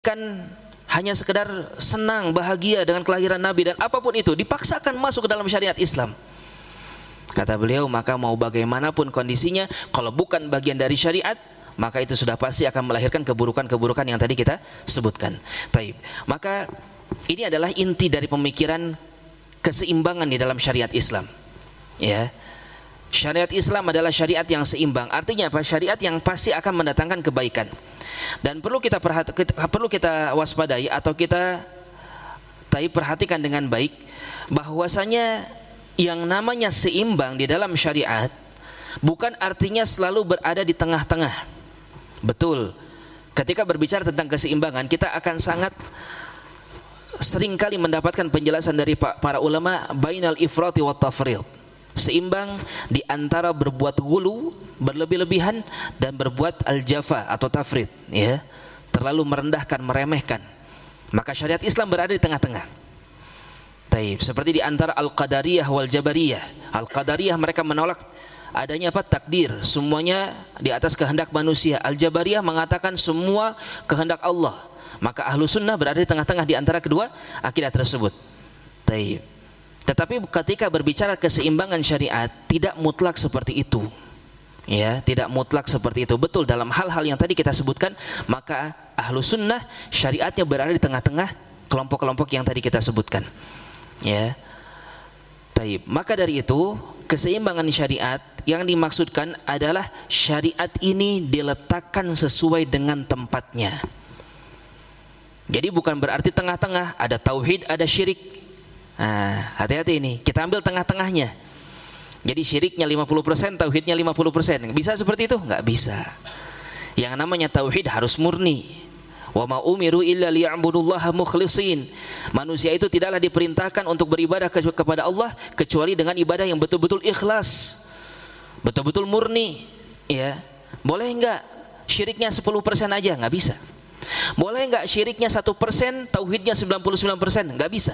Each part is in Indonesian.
kan hanya sekedar senang, bahagia dengan kelahiran Nabi dan apapun itu dipaksakan masuk ke dalam syariat Islam. Kata beliau, maka mau bagaimanapun kondisinya, kalau bukan bagian dari syariat, maka itu sudah pasti akan melahirkan keburukan-keburukan yang tadi kita sebutkan. Taib. Maka ini adalah inti dari pemikiran keseimbangan di dalam syariat Islam. Ya. Syariat Islam adalah syariat yang seimbang. Artinya apa? Syariat yang pasti akan mendatangkan kebaikan. Dan perlu kita waspadai atau kita perhatikan dengan baik bahwasanya yang namanya seimbang di dalam syariat bukan artinya selalu berada di tengah-tengah. Betul. Ketika berbicara tentang keseimbangan, kita akan sangat seringkali mendapatkan penjelasan dari para ulama bainal ifrati wat tafrid. Seimbang di antara berbuat gulu, berlebih-lebihan, dan berbuat al-jafa atau tafrid, ya, terlalu merendahkan, meremehkan. Maka syariat Islam berada di tengah-tengah. Taib, seperti di antara al-qadariyah wal jabariyah. Al-qadariyah mereka menolak adanya apa? Takdir, semuanya di atas kehendak manusia. Al-jabariyah mengatakan semua kehendak Allah. Maka ahlu sunnah berada di tengah-tengah di antara kedua akidah tersebut. Taib. Tetapi ketika berbicara keseimbangan syariat tidak mutlak seperti itu. Ya, tidak mutlak seperti itu. Betul, dalam hal-hal yang tadi kita sebutkan, maka ahlu sunnah syariatnya berada di tengah-tengah kelompok-kelompok yang tadi kita sebutkan. Ya. Taib. Maka dari itu, keseimbangan syariat yang dimaksudkan adalah syariat ini diletakkan sesuai dengan tempatnya. Jadi bukan berarti tengah-tengah, ada tauhid, ada syirik. Nah, hati-hati ini, kita ambil tengah-tengahnya. Jadi syiriknya 50%, tauhidnya 50%. Bisa seperti itu? Enggak bisa. Yang namanya tauhid harus murni. Wa ma umiru illa liya'budullaha mukhlishin. Manusia itu tidaklah diperintahkan untuk beribadah kepada Allah kecuali dengan ibadah yang betul-betul ikhlas. Betul-betul murni, ya. Boleh enggak syiriknya 10% aja? Enggak bisa. Boleh enggak syiriknya 1%, tauhidnya 99%? Enggak bisa.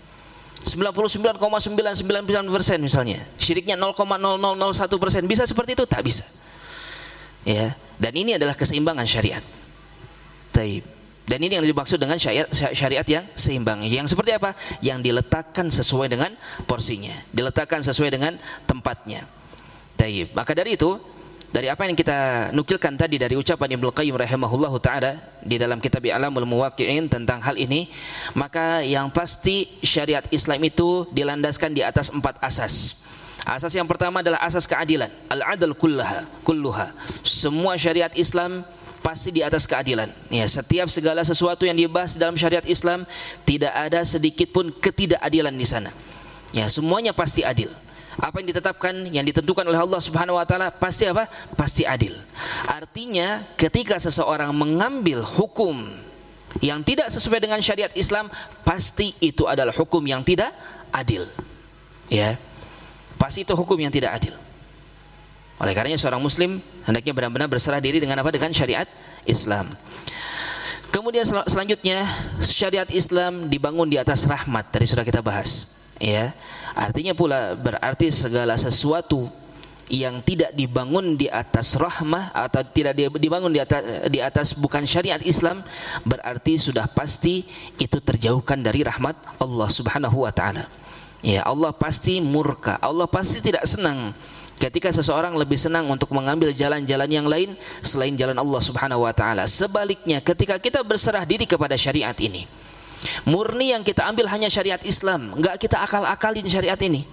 99,999% misalnya, syiriknya 0,0001%, bisa seperti itu? Tak bisa. Ya, dan ini adalah keseimbangan syariat. Taib. Dan ini yang dimaksud dengan syariat yang seimbang. Yang seperti apa? Yang diletakkan sesuai dengan porsinya, diletakkan sesuai dengan tempatnya. Taib. Maka dari itu, dari apa yang kita nukilkan tadi dari ucapan Ibnu Qayyim rahimahullahu taala di dalam kitab I'lamul Muwaqqi'in tentang hal ini, maka yang pasti syariat Islam itu dilandaskan di atas 4 asas. Asas yang pertama adalah asas keadilan, al-adl kulluha. Semua syariat Islam pasti di atas keadilan. Ya, setiap segala sesuatu yang dibahas dalam syariat Islam tidak ada sedikit pun ketidakadilan di sana. Ya, semuanya pasti adil. Apa yang ditetapkan, yang ditentukan oleh Allah Subhanahu wa taala pasti apa? Pasti adil. Artinya ketika seseorang mengambil hukum yang tidak sesuai dengan syariat Islam, pasti itu adalah hukum yang tidak adil. Ya. Pasti itu hukum yang tidak adil. Oleh karenanya seorang muslim hendaknya benar-benar berserah diri dengan apa? Dengan syariat Islam. Kemudian selanjutnya, syariat Islam dibangun di atas rahmat, tadi sudah kita bahas. Ya, artinya pula berarti segala sesuatu yang tidak dibangun di atas rahmah atau tidak dibangun di atas bukan syariat Islam, berarti sudah pasti itu terjauhkan dari rahmat Allah Subhanahu wa taala. Ya, Allah pasti murka, Allah pasti tidak senang ketika seseorang lebih senang untuk mengambil jalan-jalan yang lain selain jalan Allah Subhanahu wa taala. Sebaliknya, ketika kita berserah diri kepada syariat ini, murni yang kita ambil hanya syariat Islam, enggak kita akal-akalin syariat ini,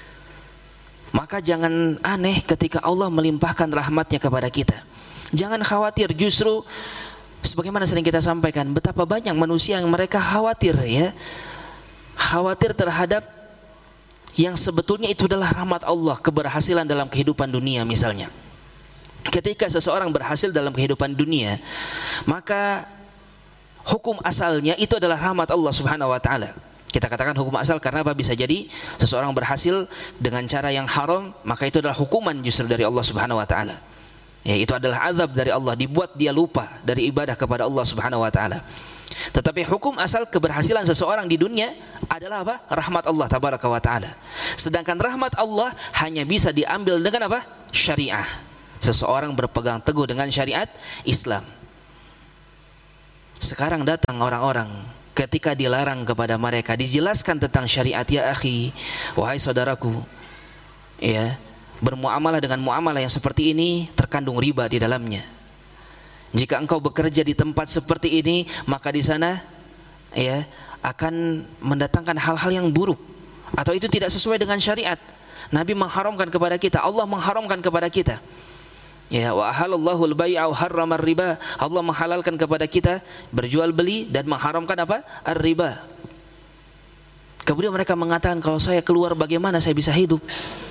maka jangan aneh ketika Allah melimpahkan rahmatnya kepada kita. Jangan khawatir, justru sebagaimana sering kita sampaikan, betapa banyak manusia yang mereka khawatir, ya, khawatir terhadap yang sebetulnya itu adalah rahmat Allah, keberhasilan dalam kehidupan dunia misalnya. Ketika seseorang berhasil dalam kehidupan dunia, maka hukum asalnya itu adalah rahmat Allah Subhanahu wa taala. Kita katakan hukum asal karena apa? Bisa jadi seseorang berhasil dengan cara yang haram, maka itu adalah hukuman justru dari Allah Subhanahu wa taala. Ya, itu adalah azab dari Allah, dibuat dia lupa dari ibadah kepada Allah Subhanahu wa taala. Tetapi hukum asal keberhasilan seseorang di dunia adalah apa? Rahmat Allah tabaraka wa taala. Sedangkan rahmat Allah hanya bisa diambil dengan apa? Syariah. Seseorang berpegang teguh dengan syariat Islam. Sekarang datang orang-orang ketika dilarang kepada mereka, dijelaskan tentang syariat, ya akhi, wahai saudaraku, ya, bermuamalah dengan muamalah yang seperti ini terkandung riba di dalamnya. Jika engkau bekerja di tempat seperti ini, maka di sana ya akan mendatangkan hal-hal yang buruk atau itu tidak sesuai dengan syariat. Nabi mengharamkan kepada kita, Allah mengharamkan kepada kita. Ya, wa ahallallahu al-bai'a wa harrama ar-riba. Allah menghalalkan kepada kita berjual beli dan mengharamkan apa? Ar-riba. Kemudian mereka mengatakan, kalau saya keluar bagaimana saya bisa hidup?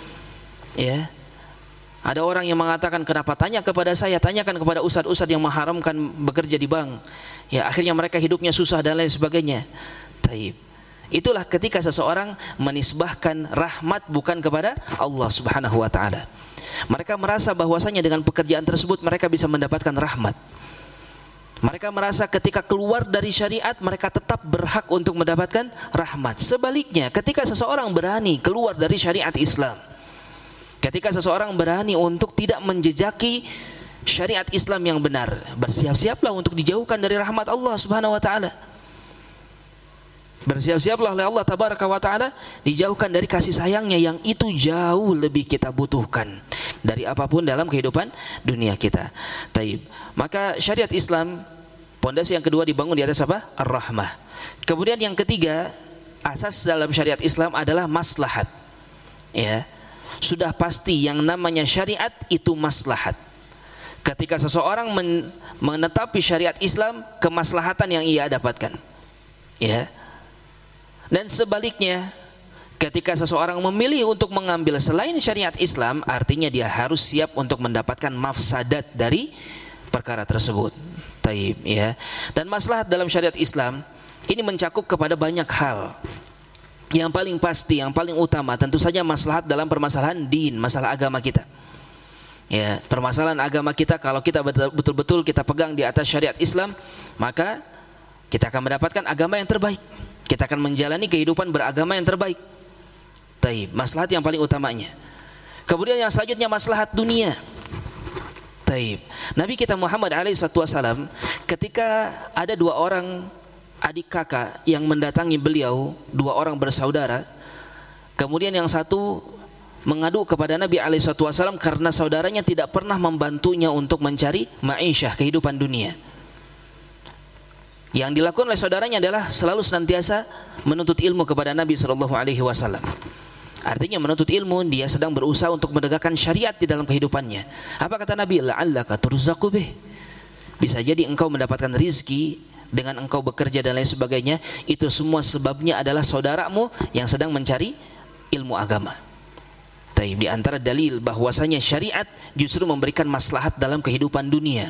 Ya. Ada orang yang mengatakan, kenapa tanya kepada saya, tanyakan kepada ustadz-ustadz yang mengharamkan bekerja di bank. Ya, akhirnya mereka hidupnya susah dan lain sebagainya. Taib. Itulah ketika seseorang menisbahkan rahmat bukan kepada Allah Subhanahu wa taala. Mereka merasa bahwasanya dengan pekerjaan tersebut mereka bisa mendapatkan rahmat. Mereka merasa ketika keluar dari syariat mereka tetap berhak untuk mendapatkan rahmat. Sebaliknya, ketika seseorang berani keluar dari syariat Islam, ketika seseorang berani untuk tidak menjejaki syariat Islam yang benar, bersiap-siaplah untuk dijauhkan dari rahmat Allah Subhanahu wa taala. Bersiap-siaplah oleh Allah Tabaraka wa taala dijauhkan dari kasih sayangnya yang itu jauh lebih kita butuhkan dari apapun dalam kehidupan dunia kita. Taib. Maka syariat Islam, pondasi yang kedua dibangun di atas apa? Ar-rahmah. Kemudian yang ketiga, asas dalam syariat Islam adalah maslahat. Ya. Sudah pasti yang namanya syariat itu maslahat. Ketika seseorang menetapi syariat Islam, kemaslahatan yang ia dapatkan. Ya. Dan sebaliknya, ketika seseorang memilih untuk mengambil selain syariat Islam, artinya dia harus siap untuk mendapatkan mafsadat dari perkara tersebut. Taib, ya. Dan maslahat dalam syariat Islam ini mencakup kepada banyak hal. Yang paling pasti, yang paling utama tentu saja maslahat dalam permasalahan din, masalah agama kita. Ya, permasalahan agama kita kalau kita betul-betul kita pegang di atas syariat Islam, maka kita akan mendapatkan agama yang terbaik. Kita akan menjalani kehidupan beragama yang terbaik. Taib, maslahat yang paling utamanya. Kemudian yang selanjutnya maslahat dunia. Taib. Nabi kita Muhammad SAW ketika ada dua orang adik kakak yang mendatangi beliau, dua orang bersaudara. Kemudian yang satu mengadu kepada Nabi SAW karena saudaranya tidak pernah membantunya untuk mencari ma'isyah, kehidupan dunia. Yang dilakukan oleh saudaranya adalah selalu senantiasa menuntut ilmu kepada Nabi SAW. Artinya menuntut ilmu, dia sedang berusaha untuk menegakkan syariat di dalam kehidupannya. Apa kata Nabi? La'allaka turzaqu bih. Bisa jadi engkau mendapatkan rizki dengan engkau bekerja dan lain sebagainya. Itu semua sebabnya adalah saudaramu yang sedang mencari ilmu agama. Taib, di antara dalil bahwasanya syariat justru memberikan maslahat dalam kehidupan dunia.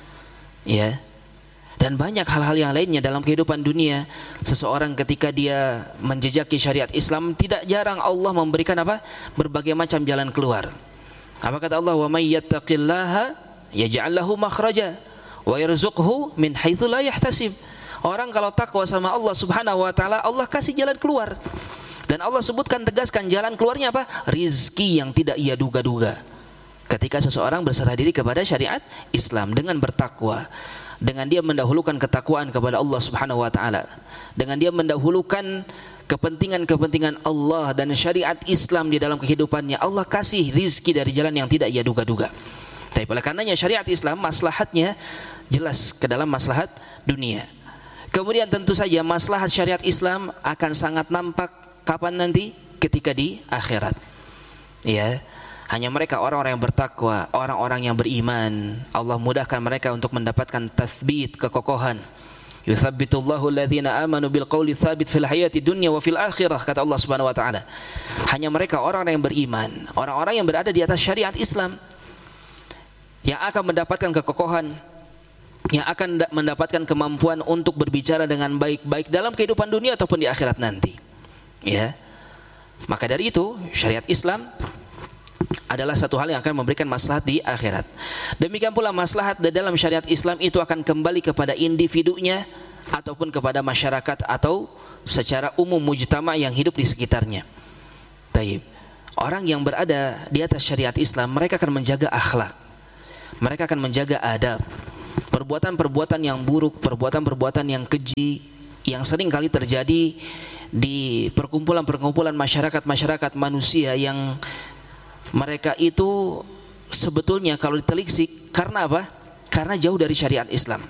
Ya. Dan banyak hal-hal yang lainnya dalam kehidupan dunia. Seseorang ketika dia menjejaki syariat Islam, tidak jarang Allah memberikan apa? Berbagai macam jalan keluar. Apa kata Allah? Wa may yattaqillaha yaj'al lahu makhraja wa yarzuqhu min haitsu la yahtasib. Orang kalau takwa sama Allah Subhanahu wa taala, Allah kasih jalan keluar. Dan Allah sebutkan, tegaskan jalan keluarnya apa? Rizki yang tidak ia duga-duga. Ketika seseorang berserah diri kepada syariat Islam dengan bertakwa, dengan dia mendahulukan ketakwaan kepada Allah Subhanahu wa taala, dengan dia mendahulukan kepentingan-kepentingan Allah dan syariat Islam di dalam kehidupannya, Allah kasih rizki dari jalan yang tidak ia duga-duga. Tapi oleh karenanya syariat Islam maslahatnya jelas ke dalam maslahat dunia. Kemudian tentu saja maslahat syariat Islam akan sangat nampak kapan nanti? Ketika di akhirat. Ya. Hanya mereka orang-orang yang bertakwa, orang-orang yang beriman, Allah mudahkan mereka untuk mendapatkan tathbit, kekokohan. Yuthabbitullahu alladhina amanu bil qawli thabit fil hayati dunya wa fil akhirah, kata Allah Subhanahu wa taala. Hanya mereka orang-orang yang beriman, orang-orang yang berada di atas syariat Islam yang akan mendapatkan kekokohan, yang akan mendapatkan kemampuan untuk berbicara dengan baik-baik dalam kehidupan dunia ataupun di akhirat nanti. Ya. Maka dari itu syariat Islam adalah satu hal yang akan memberikan maslahat di akhirat. Demikian pula maslahat di dalam syariat Islam itu akan kembali kepada individunya ataupun kepada masyarakat atau secara umum mujtama yang hidup di sekitarnya. Taib. Orang yang berada di atas syariat Islam, mereka akan menjaga akhlak. Mereka akan menjaga adab. perbuatan-perbuatan yang buruk, perbuatan-perbuatan yang keji yang sering kali terjadi di perkumpulan-perkumpulan masyarakat manusia yang mereka itu sebetulnya kalau ditelisik karena apa? Karena jauh dari syariat Islam.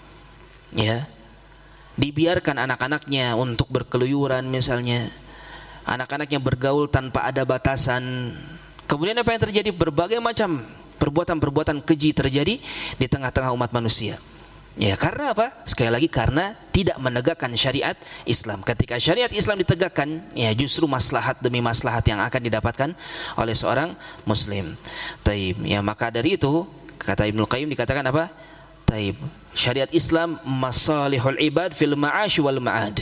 Ya. Dibiarkan anak-anaknya untuk berkeluyuran misalnya. Anak-anaknya bergaul tanpa ada batasan. Kemudian apa yang terjadi? Berbagai macam perbuatan-perbuatan keji terjadi di tengah-tengah umat manusia. Ya, karena apa? Sekali lagi karena tidak menegakkan syariat Islam. Ketika syariat Islam ditegakkan, ya justru maslahat demi maslahat yang akan didapatkan oleh seorang muslim. Taib. Ya, maka dari itu kata Ibnu Qayyim dikatakan apa? Taib. Syariat Islam masalihul ibad fil ma'ash wal ma'ad.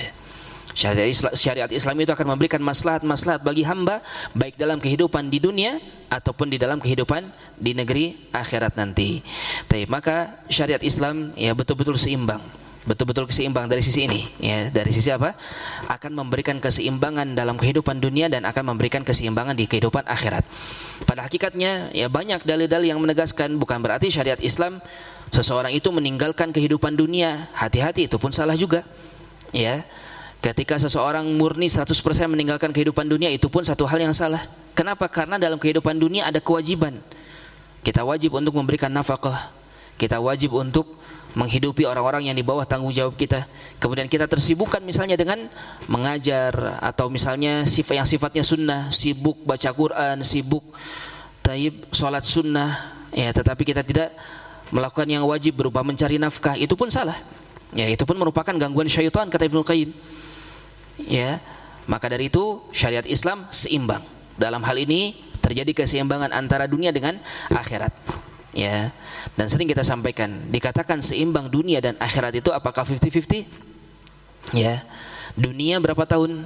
Syariat Islam itu akan memberikan maslahat-maslahat bagi hamba baik dalam kehidupan di dunia ataupun di dalam kehidupan di negeri akhirat nanti. Tapi maka syariat Islam ya betul-betul seimbang. Betul-betul seimbang dari sisi ini ya, dari sisi apa? Akan memberikan keseimbangan dalam kehidupan dunia dan akan memberikan keseimbangan di kehidupan akhirat. Pada hakikatnya ya banyak dalil-dalil yang menegaskan bukan berarti syariat Islam seseorang itu meninggalkan kehidupan dunia. Hati-hati, itu pun salah juga. Ya. Ketika seseorang murni 100% meninggalkan kehidupan dunia, itu pun satu hal yang salah. Kenapa? Karena dalam kehidupan dunia ada kewajiban. Kita wajib untuk memberikan nafkah. Kita wajib untuk menghidupi orang-orang yang di bawah tanggung jawab kita. Kemudian kita tersibukkan misalnya dengan mengajar atau misalnya yang sifatnya sunnah, sibuk baca Quran, sibuk taib salat sunnah, ya, tetapi kita tidak melakukan yang wajib berupa mencari nafkah, itu pun salah. Ya, itu pun merupakan gangguan syaitan kata Ibnu Qayyim. Ya, maka dari itu syariat Islam seimbang. Dalam hal ini terjadi keseimbangan antara dunia dengan akhirat. Ya, dan sering kita sampaikan, dikatakan seimbang dunia dan akhirat itu apakah 50-50? Ya, dunia berapa tahun?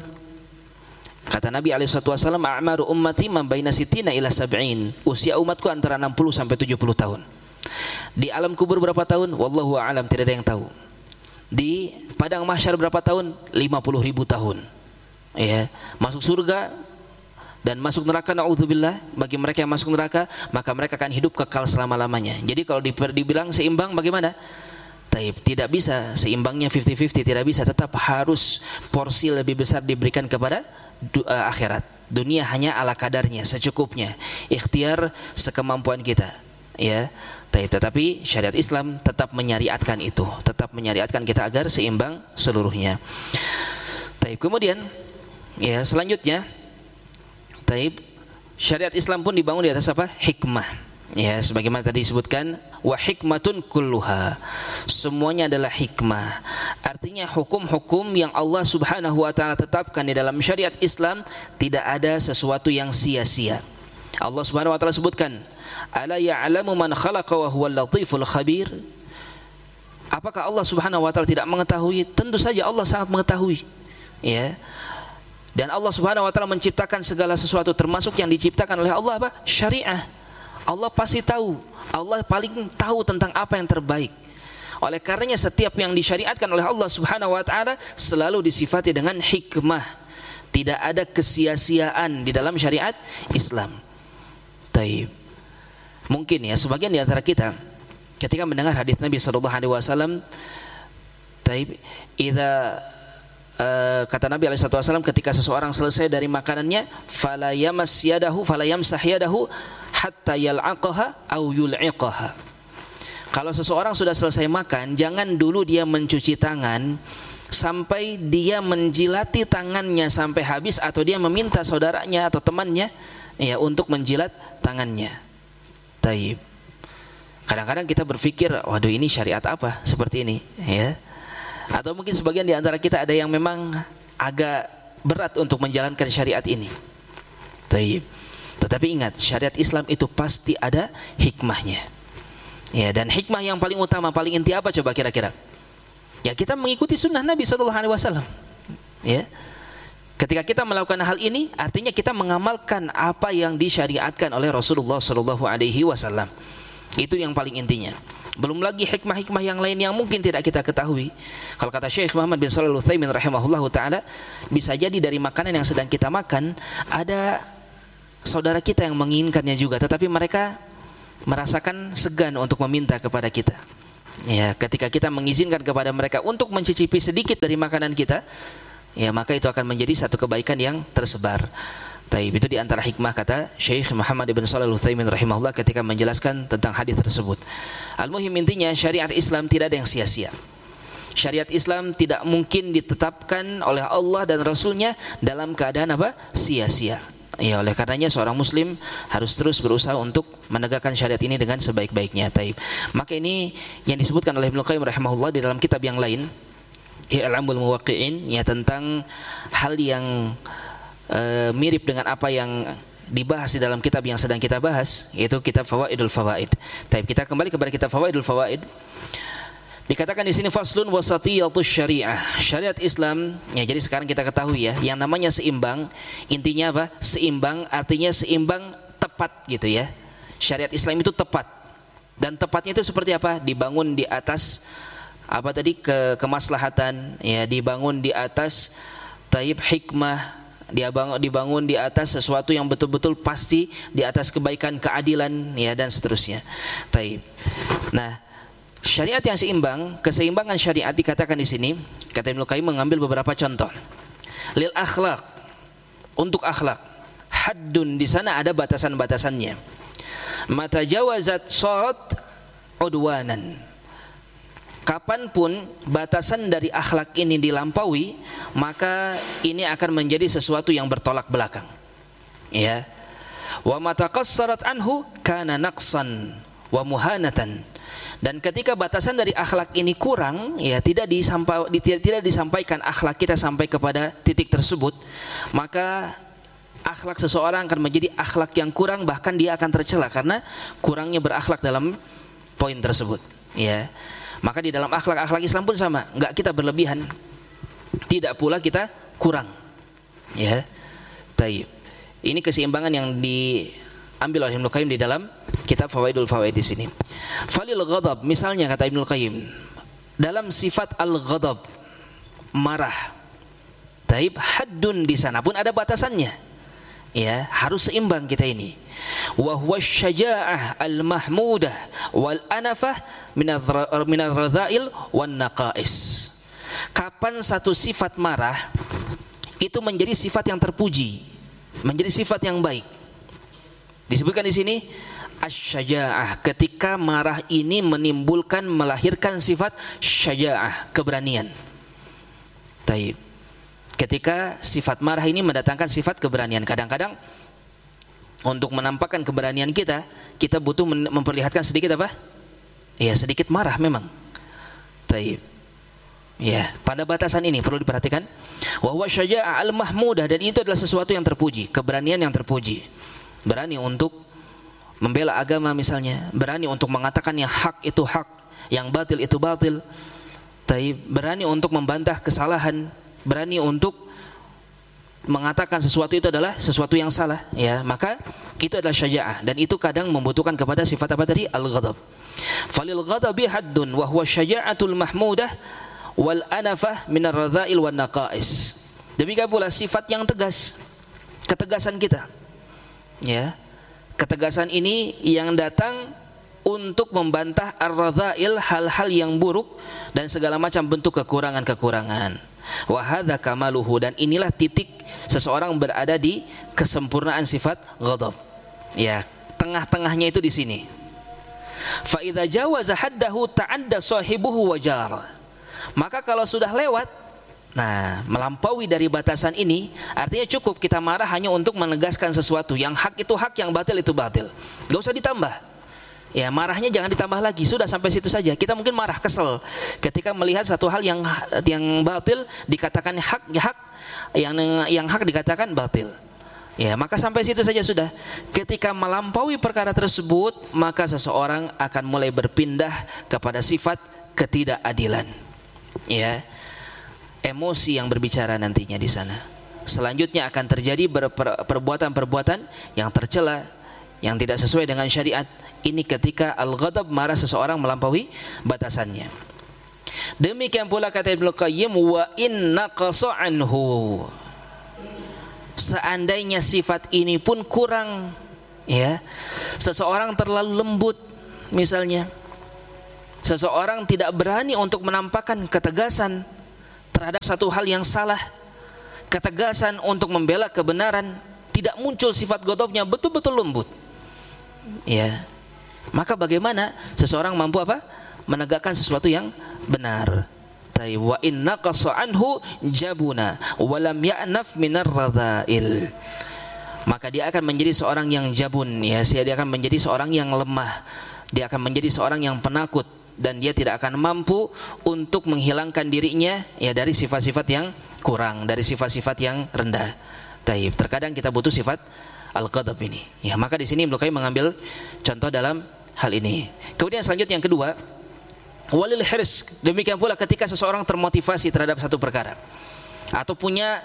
Kata Nabi SAW, a'maru ummati man baina sittina ila sab'in. Usia umatku antara 60 sampai 70 tahun. Di alam kubur berapa tahun? Wallahu a'lam, tidak ada yang tahu. Di padang mahsyar berapa tahun? 50.000 tahun. Ya, masuk surga dan masuk neraka, naudzubillah, bagi mereka yang masuk neraka, maka mereka akan hidup kekal selama-lamanya. Jadi kalau dibilang seimbang bagaimana? Taib, tidak bisa seimbangnya 50-50, tidak bisa, tetap harus porsi lebih besar diberikan kepada akhirat. Dunia hanya ala kadarnya, secukupnya. Ikhtiar sekemampuan kita. Ya, tetapi syariat Islam tetap menyariatkan itu, tetap menyariatkan kita agar seimbang seluruhnya. Kemudian ya selanjutnya, syariat Islam pun dibangun di atas apa? Hikmah. Ya, sebagaimana tadi disebutkan, wa hikmatun kulluha. Semuanya adalah hikmah. Artinya hukum-hukum yang Allah Subhanahu wa taala tetapkan di dalam syariat Islam tidak ada sesuatu yang sia-sia. Allah Subhanahu wa taala sebutkan, ala ya'lamu man khalaqa wa huwal latiful khabir. Apakah Allah Subhanahu wa taala tidak mengetahui? Tentu saja Allah sangat mengetahui. Ya. Dan Allah Subhanahu wa taala menciptakan segala sesuatu, termasuk yang diciptakan oleh Allah apa? Syariah. Allah pasti tahu. Allah paling tahu tentang apa yang terbaik. Oleh karenanya setiap yang disyariatkan oleh Allah Subhanahu wa taala selalu disifati dengan hikmah. Tidak ada kesia-siaan di dalam syariat Islam. Taib. Mungkin ya sebagian di antara kita ketika mendengar hadis Nabi sallallahu alaihi wasallam, taib, kata Nabi alaihi wasallam, ketika seseorang selesai dari makanannya, fala yamsah yadahu hatta yal'aqaha au yul'iqaha. Kalau seseorang sudah selesai makan, jangan dulu dia mencuci tangan sampai dia menjilati tangannya sampai habis, atau dia meminta saudaranya atau temannya ya untuk menjilat tangannya. Taib. Kadang-kadang kita berpikir, waduh ini syariat apa seperti ini, ya. Atau mungkin sebagian di antara kita ada yang memang agak berat untuk menjalankan syariat ini. Taib. Tetapi ingat, syariat Islam itu pasti ada hikmahnya. Ya, dan hikmah yang paling utama, paling inti apa coba kira-kira? Ya, kita mengikuti sunnah Nabi sallallahu alaihi wasallam. Ya. Ketika kita melakukan hal ini, artinya kita mengamalkan apa yang disyariatkan oleh Rasulullah sallallahu alaihi wasallam. Itu yang paling intinya. Belum lagi hikmah-hikmah yang lain yang mungkin tidak kita ketahui. Kalau kata Syekh Muhammad bin Shalih Al-Utsaimin rahimahullahu taala, bisa jadi dari makanan yang sedang kita makan ada saudara kita yang menginginkannya juga, tetapi mereka merasakan segan untuk meminta kepada kita. Ya, ketika kita mengizinkan kepada mereka untuk mencicipi sedikit dari makanan kita, ya maka itu akan menjadi satu kebaikan yang tersebar. Taib, itu di antara hikmah kata Syekh Muhammad ibn Shalih Al-Utsaimin rahimahullah ketika menjelaskan tentang hadis tersebut. Al-muhim intinya syariat Islam tidak ada yang sia-sia. Syariat Islam tidak mungkin ditetapkan oleh Allah dan Rasulnya dalam keadaan apa? Sia-sia. Ya, oleh karenanya seorang muslim harus terus berusaha untuk menegakkan syariat ini dengan sebaik-baiknya. Taib. Maka ini yang disebutkan oleh Ibnu Qayyim rahimahullah di dalam kitab yang lain, I'lamul Muwaqqi'in, ya tentang hal yang mirip dengan apa yang dibahas di dalam kitab yang sedang kita bahas, yaitu kitab Fawaidul Fawaid. Taib, kita kembali kepada kitab Fawaidul Fawaid. Dikatakan di sini faslun wasatiyatus syariah. Syariat Islam, ya jadi sekarang kita ketahui ya, yang namanya seimbang, intinya apa? Seimbang artinya seimbang tepat gitu ya. Syariat Islam itu tepat. Dan tepatnya itu seperti apa? Dibangun di atas apa tadi? Kemaslahatan, ya, dibangun di atas taib hikmah, dibangun di atas sesuatu yang betul-betul pasti, di atas kebaikan, keadilan, ya, dan seterusnya. Taib. Nah, syariat yang seimbang, keseimbangan syariat dikatakan di sini, kata Ibnu Qayyim mengambil beberapa contoh. Lil akhlaq, untuk akhlak, haddun, di sana ada batasan-batasannya. Mata jawazat sharat udwanan. Kapanpun batasan dari akhlak ini dilampaui, maka ini akan menjadi sesuatu yang bertolak belakang. Ya. Wa mata qassarat anhu kana naqsan wa muhanatan. Dan ketika batasan dari akhlak ini kurang, ya tidak disampaikan akhlak kita sampai kepada titik tersebut, maka akhlak seseorang akan menjadi akhlak yang kurang, bahkan dia akan tercela karena kurangnya berakhlak dalam poin tersebut. Ya, maka di dalam akhlak Islam pun sama, enggak kita berlebihan, tidak pula kita kurang. Ya, taib. Ini keseimbangan yang diambil oleh Ibnu Qayyim di dalam kitab Fawaidul Fawaid di sini. Falil ghadab, misalnya kata Ibnu Qayyim, dalam sifat al-ghadab, marah, taib, haddun, di sana pun ada batasannya. Ya, harus seimbang kita ini. Wa huwa syaja'ah al-mahmudah wal anafah min ar-radha'il wan naqais. Kapan satu sifat marah itu menjadi sifat yang terpuji, menjadi sifat yang baik. Disebutkan di sini asy-syaja'ah, ketika marah ini melahirkan sifat syaja'ah, keberanian. Taib. Ketika sifat marah ini mendatangkan sifat keberanian. Kadang-kadang untuk menampakkan keberanian kita butuh memperlihatkan sedikit apa? Ya, sedikit marah memang. Taib. Ya, pada batasan ini perlu diperhatikan. Wa huwa syaja'ah al-mahmudah, dan itu adalah sesuatu yang terpuji, keberanian yang terpuji. Berani untuk membela agama misalnya, berani untuk mengatakan yang hak itu hak, yang batil itu batil. Taib, berani untuk membantah kesalahan, berani untuk mengatakan sesuatu itu adalah sesuatu yang salah, ya, maka itu adalah syaja'ah, dan itu kadang membutuhkan kepada sifat apa tadi? Al-ghadab. Falil ghadabi haddun wa huwa syaja'atul mahmudah wal anafah min ar-radha'il wan naqais. Demikian pula sifat yang tegas, ketegasan kita. Ya. Ketegasan ini yang datang untuk membantah ar-radha'il, hal-hal yang buruk dan segala macam bentuk kekurangan-kekurangan. Wa hadza kamaluhu, dan inilah titik seseorang berada di kesempurnaan sifat ghadab. Ya, tengah-tengahnya itu di sini. Fa idza jawaza haddahu ta'adda sahibuhu wajar. Maka kalau sudah lewat, nah, melampaui dari batasan ini, artinya cukup kita marah hanya untuk menegaskan sesuatu, yang hak itu hak, yang batil itu batil. Enggak usah ditambah. Ya, marahnya jangan ditambah lagi, sudah sampai situ saja. Kita mungkin marah, kesel ketika melihat satu hal yang batil dikatakan hak, yang hak dikatakan batil. Ya, maka sampai situ saja sudah. Ketika melampaui perkara tersebut, maka seseorang akan mulai berpindah kepada sifat ketidakadilan. Ya, emosi yang berbicara nantinya di sana. Selanjutnya akan terjadi perbuatan-perbuatan yang tercela, yang tidak sesuai dengan syariat. Ini ketika al-ghadab, marah seseorang melampaui batasannya. Demikian pula kata Ibnu Qayyim, wa inna qasa anhu, seandainya sifat ini pun kurang, ya, seseorang terlalu lembut misalnya, seseorang tidak berani untuk menampakkan ketegasan terhadap satu hal yang salah, ketegasan untuk membela kebenaran, tidak muncul sifat ghadabnya, betul-betul lembut, ya, maka bagaimana seseorang mampu apa? Menegakkan sesuatu yang benar. Wa inna qasa anhu jabuna wa lam ya'naf minar radha'il. Maka dia akan menjadi seorang yang jabun, ya, dia akan menjadi seorang yang lemah, dia akan menjadi seorang yang penakut, dan dia tidak akan mampu untuk menghilangkan dirinya, ya, dari sifat-sifat yang kurang, dari sifat-sifat yang rendah. Taib. Terkadang kita butuh sifat al-ghadab ini. Ya, maka di sini Ibnu Qayyim mengambil contoh dalam hal ini. Kemudian selanjutnya yang kedua, walil hirs. Demikian pula ketika seseorang termotivasi terhadap satu perkara atau punya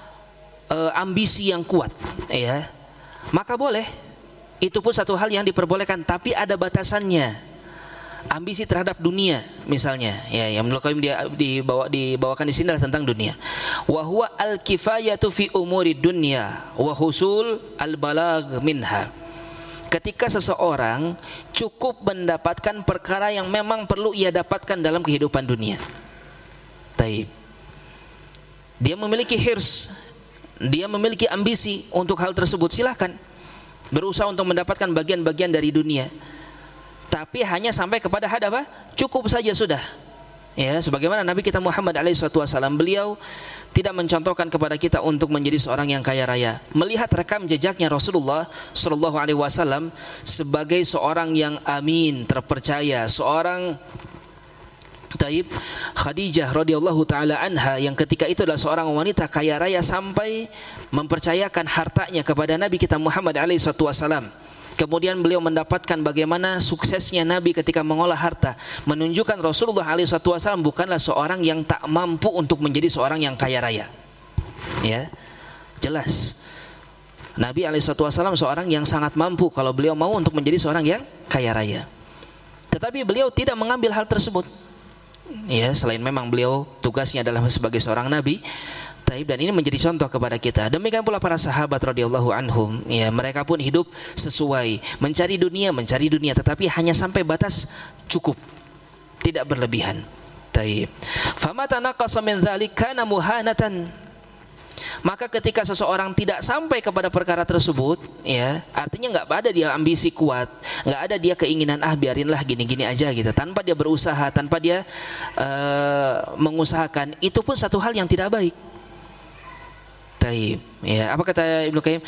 ambisi yang kuat, ya, maka boleh. Itu pun satu hal yang diperbolehkan, tapi ada batasannya. Ambisi terhadap dunia misalnya, ya, yang Ibnu Qayyim dibawakan di sini adalah tentang dunia. Wa huwa al-kifayatu fi umuri dunya wa husul al-balagh minha. Ketika seseorang cukup mendapatkan perkara yang memang perlu ia dapatkan dalam kehidupan dunia. Taib. Dia memiliki hirs, dia memiliki ambisi untuk hal tersebut, silahkan berusaha untuk mendapatkan bagian-bagian dari dunia. Tapi hanya sampai kepada had apa? Cukup saja sudah. Ya, sebagaimana Nabi kita Muhammad SAW, beliau tidak mencontohkan kepada kita untuk menjadi seorang yang kaya raya. Melihat rekam jejaknya Rasulullah SAW sebagai seorang yang amin, terpercaya, seorang Taib, Khadijah radhiyallahu taala anha yang ketika itu adalah seorang wanita kaya raya sampai mempercayakan hartanya kepada Nabi kita Muhammad SAW. Kemudian beliau mendapatkan bagaimana suksesnya Nabi ketika mengolah harta, menunjukkan Rasulullah SAW bukanlah seorang yang tak mampu untuk menjadi seorang yang kaya raya. Ya, jelas Nabi SAW seorang yang sangat mampu kalau beliau mau untuk menjadi seorang yang kaya raya. Tetapi beliau tidak mengambil hal tersebut. Ya, selain memang beliau tugasnya adalah sebagai seorang nabi. Dan ini menjadi contoh kepada kita. Demikian pula para sahabat radhiyallahu anhum, ya, mereka pun hidup sesuai mencari dunia, tetapi hanya sampai batas cukup, tidak berlebihan. Taib. Famata naqasa min dzalika kana muhanatan. Maka ketika seseorang tidak sampai kepada perkara tersebut, ya, artinya nggak ada dia ambisi kuat, nggak ada dia keinginan biarinlah gini-gini aja gitu, tanpa dia berusaha, tanpa dia mengusahakan, itu pun satu hal yang tidak baik. Taib. Ya, apa kata Ibnu Qayyim?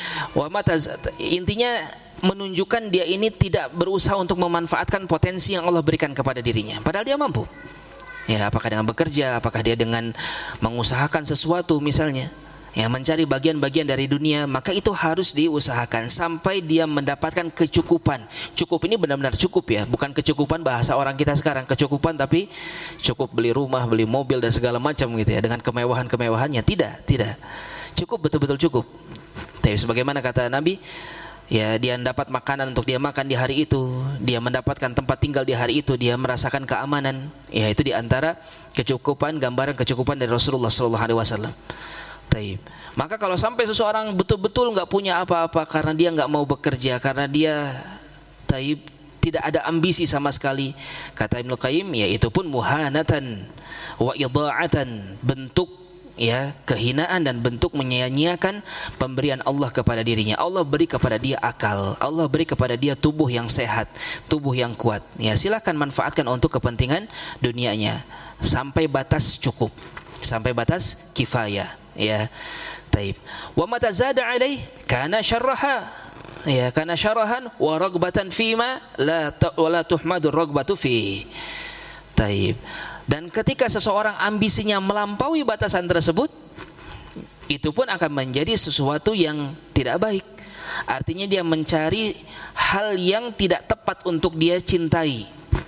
Intinya menunjukkan dia ini tidak berusaha untuk memanfaatkan potensi yang Allah berikan kepada dirinya, padahal dia mampu. Ya, apakah dengan bekerja, apakah dia dengan mengusahakan sesuatu misalnya, ya, mencari bagian-bagian dari dunia, maka itu harus diusahakan sampai dia mendapatkan kecukupan. Cukup ini benar-benar cukup, ya, bukan kecukupan bahasa orang kita sekarang, kecukupan tapi cukup beli rumah, beli mobil dan segala macam gitu, ya, dengan kemewahan-kemewahannya. Tidak. Cukup, betul-betul cukup. Tapi sebagaimana kata Nabi, ya, dia mendapat makanan untuk dia makan di hari itu, dia mendapatkan tempat tinggal di hari itu, dia merasakan keamanan. Ya, itu di antara kecukupan, gambaran kecukupan dari Rasulullah SAW. Taib. Maka kalau sampai seseorang betul-betul nggak punya apa-apa karena dia nggak mau bekerja, karena dia taib, tidak ada ambisi sama sekali, kata Ibnu Qayyim, ya, itu pun muhanatan wa idha'atan, bentuk, ya, kehinaan dan bentuk menyia-nyiakan pemberian Allah kepada dirinya. Allah beri kepada dia akal, Allah beri kepada dia tubuh yang sehat, tubuh yang kuat. Ya, silakan manfaatkan untuk kepentingan dunianya sampai batas cukup, sampai batas kifayah. Ya, taib. Wa mata zada alaih kana syarraha. Ya, kana syarahan wa ragbatan fima la tuhmadu ragbatu fi. Taib. Dan ketika seseorang ambisinya melampaui batasan tersebut, itu pun akan menjadi sesuatu yang tidak baik. Artinya dia mencari hal yang tidak tepat untuk dia cintai.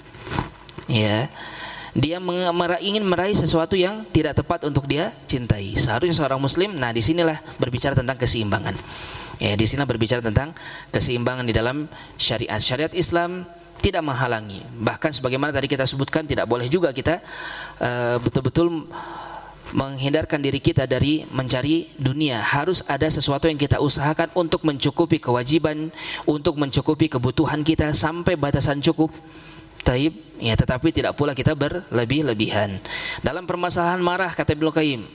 Ya, dia ingin meraih sesuatu yang tidak tepat untuk dia cintai. Seharusnya seorang muslim, nah disinilah berbicara tentang keseimbangan. Ya, di sini berbicara tentang keseimbangan di dalam syariat. Syariat Islam tidak menghalangi. Bahkan sebagaimana tadi kita sebutkan, tidak boleh juga kita betul-betul menghindarkan diri kita dari mencari dunia. Harus ada sesuatu yang kita usahakan untuk mencukupi kewajiban, untuk mencukupi kebutuhan kita sampai batasan cukup. Taib, ya, tetapi tidak pula kita berlebih-lebihan. Dalam permasalahan marah, kata Ibnu Qayyim,